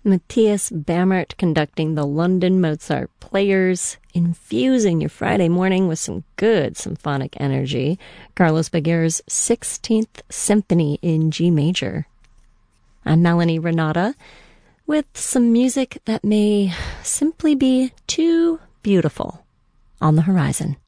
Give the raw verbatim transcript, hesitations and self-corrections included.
Matthias Bammert conducting the London Mozart Players, infusing your Friday morning with some good symphonic energy. Carlos Baguer's sixteenth Symphony in G major. I'm Melanie Renata with some music that may simply be too beautiful on the horizon.